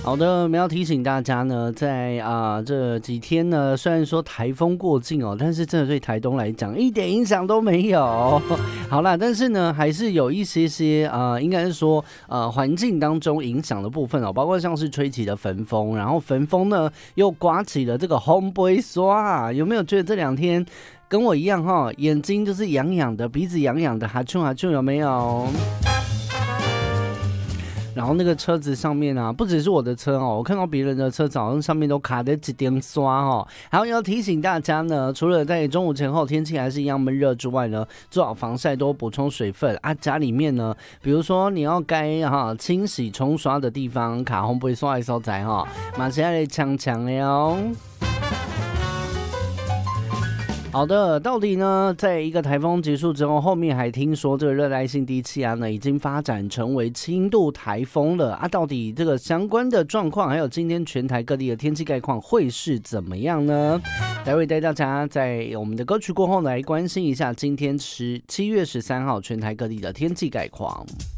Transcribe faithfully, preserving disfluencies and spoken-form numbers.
好的，我们要提醒大家呢，在啊、呃、这几天呢，虽然说台风过境哦，但是真的对台东来讲一点影响都没有。好啦，但是呢，还是有一些些啊、呃，应该是说呃环境当中影响的部分哦，包括像是吹起的焚风，然后焚风呢又刮起了这个红杯刷，有没有觉得这两天跟我一样哈、哦，眼睛就是痒痒的，鼻子痒痒的，哈啾哈啾，有没有？然后那个车子上面啊，不只是我的车哦，我看到别人的车子好像上面都卡的几点刷哦。然后要提醒大家呢，除了在中午前后天气还是一样闷热之外呢，做好防晒，多补充水分啊。家里面呢，比如说你要该哈清洗冲刷的地方，卡红不会刷的所在哈，马上来强强的哦。好的，到底呢，在一个台风结束之后，后面还听说这个热带性低气压呢，已经发展成为轻度台风了啊！到底这个相关的状况，还有今天全台各地的天气概况会是怎么样呢？待会带大家在我们的歌曲过后来关心一下今天十七月十三号全台各地的天气概况。